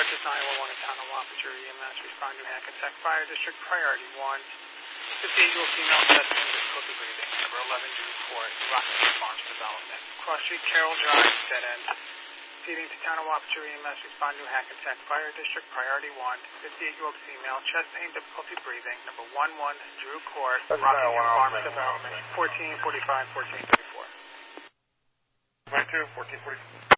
This is 911 in Town of Wappinger, EMS, respond to Hackensack Fire District, priority 1. 58-year-old female chest pain, difficulty breathing, number 11 Drew Court, Rockland Farms Development. Cross Street, Carroll Drive, dead end. Proceeding to Town of Wappinger, EMS, respond to Hackensack Fire District, priority 1. 58-year-old female chest pain, difficulty breathing, number 11 Drew Court, Rockland Farms Development, 1445, 1434. 22, 1445.